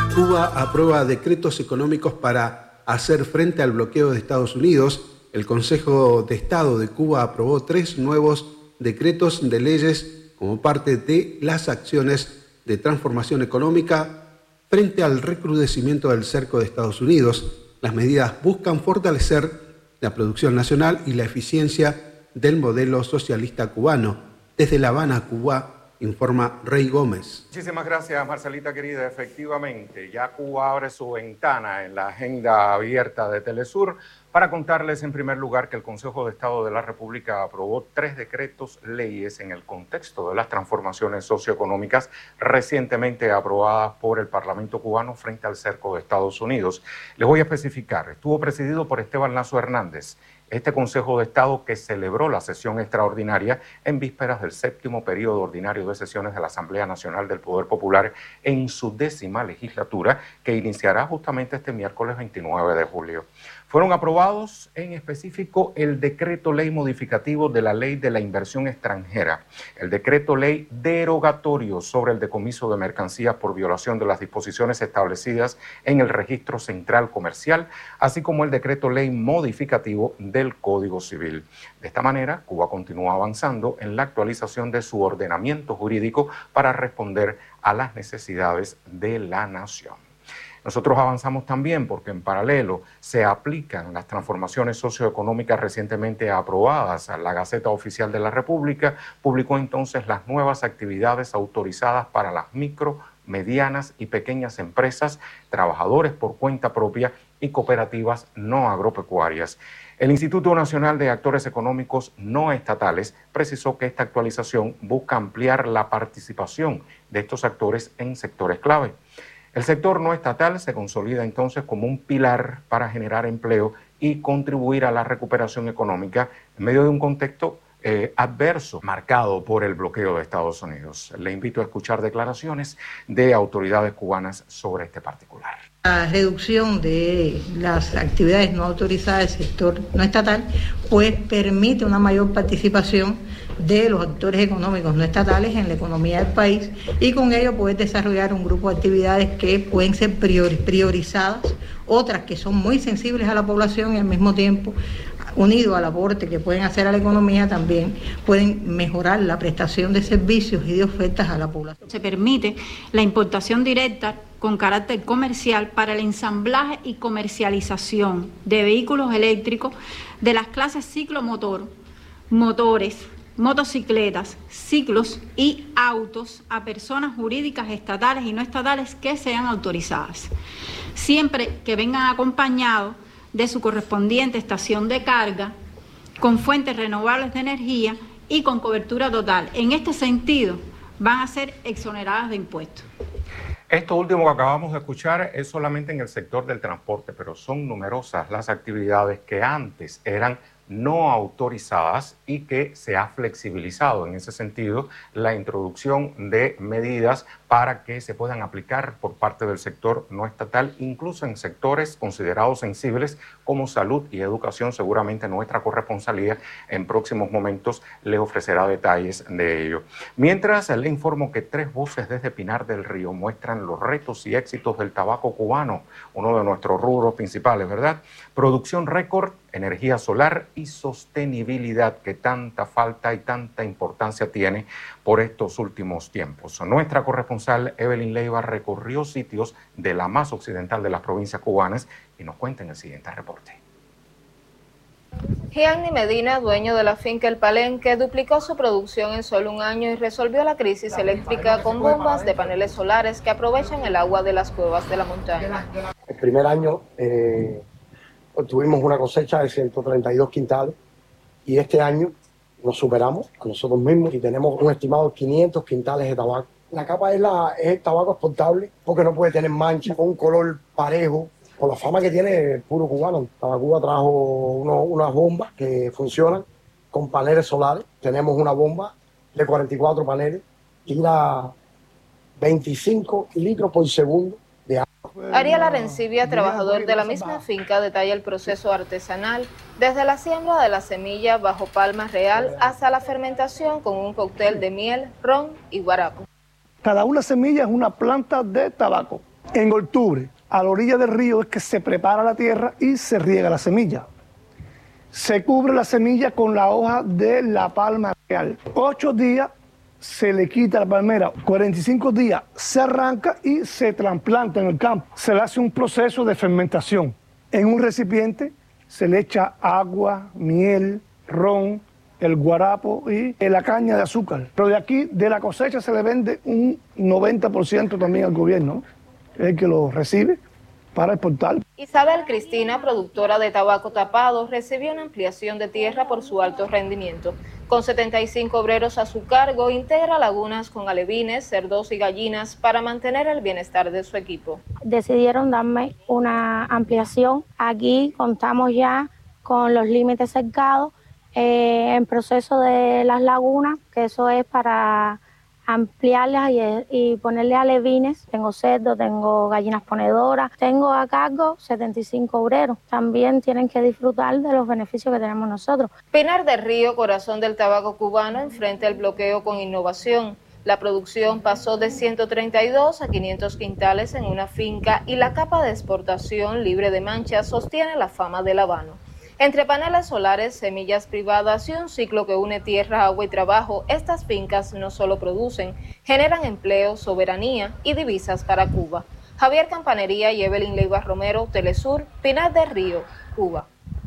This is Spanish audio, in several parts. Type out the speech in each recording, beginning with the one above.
Cuba aprueba decretos económicos para hacer frente al bloqueo de Estados Unidos. El Consejo de Estado de Cuba aprobó 3 nuevos decretos de leyes como parte de las acciones de transformación económica frente al recrudecimiento del cerco de Estados Unidos. Las medidas buscan fortalecer la producción nacional y la eficiencia del modelo socialista cubano. Desde La Habana, Cuba, informa Rey Gómez. Muchísimas gracias, Marcelita querida. Efectivamente, ya Cuba abre su ventana en la agenda abierta de Telesur para contarles en primer lugar que el Consejo de Estado de la República aprobó 3 decretos leyes en el contexto de las transformaciones socioeconómicas recientemente aprobadas por el Parlamento cubano frente al cerco de Estados Unidos. Les voy a especificar, estuvo presidido por Esteban Lazo Hernández. Este Consejo de Estado que celebró la sesión extraordinaria en vísperas del 7º periodo ordinario de sesiones de la Asamblea Nacional del Poder Popular en su 10ª legislatura, que iniciará justamente este miércoles 29 de julio. Fueron aprobados en específico el decreto ley modificativo de la ley de la inversión extranjera, el decreto ley derogatorio sobre el decomiso de mercancías por violación de las disposiciones establecidas en el registro central comercial, así como el decreto ley modificativo del Código Civil. De esta manera, Cuba continúa avanzando en la actualización de su ordenamiento jurídico para responder a las necesidades de la nación. Nosotros avanzamos también porque en paralelo se aplican las transformaciones socioeconómicas recientemente aprobadas. La Gaceta Oficial de la República publicó entonces las nuevas actividades autorizadas para las micro, medianas y pequeñas empresas, trabajadores por cuenta propia y cooperativas no agropecuarias. El Instituto Nacional de Actores Económicos No Estatales precisó que esta actualización busca ampliar la participación de estos actores en sectores clave. El sector no estatal se consolida entonces como un pilar para generar empleo y contribuir a la recuperación económica en medio de un contexto adverso marcado por el bloqueo de Estados Unidos. Le invito a escuchar declaraciones de autoridades cubanas sobre este particular. La reducción de las actividades no autorizadas del sector no estatal pues permite una mayor participación de los actores económicos no estatales en la economía del país y con ello poder desarrollar un grupo de actividades que pueden ser priorizadas, otras que son muy sensibles a la población y al mismo tiempo, unido al aporte que pueden hacer a la economía, también pueden mejorar la prestación de servicios y de ofertas a la población. Se permite la importación directa con carácter comercial para el ensamblaje y comercialización de vehículos eléctricos de las clases ciclomotor, motores, motocicletas, ciclos y autos a personas jurídicas estatales y no estatales que sean autorizadas, siempre que vengan acompañados de su correspondiente estación de carga, con fuentes renovables de energía y con cobertura total. En este sentido, van a ser exoneradas de impuestos. Esto último que acabamos de escuchar es solamente en el sector del transporte, pero son numerosas las actividades que antes eran no autorizadas y que se ha flexibilizado en ese sentido la introducción de medidas para que se puedan aplicar por parte del sector no estatal, incluso en sectores considerados sensibles como salud y educación. Seguramente nuestra corresponsalía en próximos momentos le ofrecerá detalles de ello. Mientras, le informo que 3 voces desde Pinar del Río muestran los retos y éxitos del tabaco cubano, uno de nuestros rubros principales, ¿verdad? Producción récord, energía solar y sostenibilidad que tanta falta y tanta importancia tiene por estos últimos tiempos. Nuestra corresponsal Evelyn Leiva recorrió sitios de la más occidental de las provincias cubanas y nos cuenta en el siguiente reporte. Gianni Medina, dueño de la finca El Palenque, duplicó su producción en solo un año y resolvió la crisis eléctrica con bombas de paneles solares que aprovechan el agua de las cuevas de la montaña. El primer año obtuvimos una cosecha de 132 quintales y este año nos superamos a nosotros mismos y tenemos un estimado de 500 quintales de tabaco. La capa es el tabaco exportable porque no puede tener mancha, con un color parejo, por la fama que tiene el puro cubano. Tabacuba trajo unas bombas que funcionan con paneles solares. Tenemos una bomba de 44 paneles, tira 25 litros por segundo de agua. Ariel Arencibia, trabajador de la misma finca, detalla el proceso artesanal desde la siembra de la semilla bajo palma real hasta la fermentación con un cóctel de miel, ron y guarapo. Cada una semilla es una planta de tabaco. En octubre, a la orilla del río es que se prepara la tierra y se riega la semilla. Se cubre la semilla con la hoja de la palma real. 8 días se le quita la palmera, 45 días se arranca y se trasplanta en el campo. Se le hace un proceso de fermentación. En un recipiente se le echa agua, miel, ron, el guarapo y la caña de azúcar. Pero de aquí, de la cosecha, se le vende un 90% también al gobierno, es el que lo recibe para exportar. Isabel Cristina, productora de tabaco tapado, recibió una ampliación de tierra por su alto rendimiento. Con 75 obreros a su cargo, integra lagunas con alevines, cerdos y gallinas para mantener el bienestar de su equipo. Decidieron darme una ampliación. Aquí contamos ya con los límites cercados, en proceso de las lagunas, que eso es para ampliarlas y ponerle alevines. Tengo cerdos, tengo gallinas ponedoras, tengo a cargo 75 obreros. También tienen que disfrutar de los beneficios que tenemos nosotros. Pinar del Río, corazón del tabaco cubano, enfrenta el bloqueo con innovación. La producción pasó de 132 a 500 quintales en una finca y la capa de exportación libre de manchas sostiene la fama del habano. Entre paneles solares, semillas privadas y un ciclo que une tierra, agua y trabajo, estas fincas no solo producen, generan empleo, soberanía y divisas para Cuba. Javier Campanería y Evelyn Leiva Romero, Telesur, Pinar del Río, Cuba.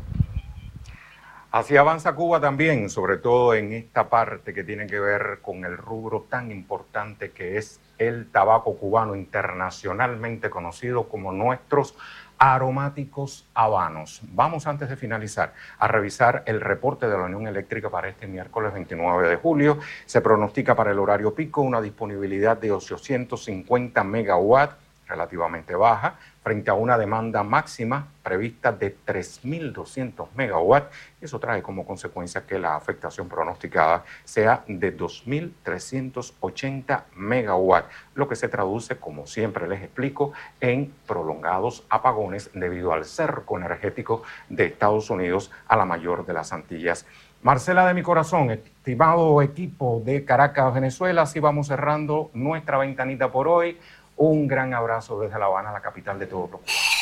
Así avanza Cuba también, sobre todo en esta parte que tiene que ver con el rubro tan importante que es el tabaco cubano, internacionalmente conocido como nuestros aromáticos habanos. Vamos, antes de finalizar, a revisar el reporte de la Unión Eléctrica para este miércoles 29 de julio. Se pronostica para el horario pico una disponibilidad de 850 megawatts, relativamente baja, frente a una demanda máxima prevista de 3.200 megawatts. Eso trae como consecuencia que la afectación pronosticada sea de 2.380 megawatts, lo que se traduce, como siempre les explico, en prolongados apagones debido al cerco energético de Estados Unidos a la mayor de las Antillas. Marcela de mi corazón, estimado equipo de Caracas, Venezuela, así vamos cerrando nuestra ventanita por hoy. Un gran abrazo desde La Habana, la capital de todo Cuba.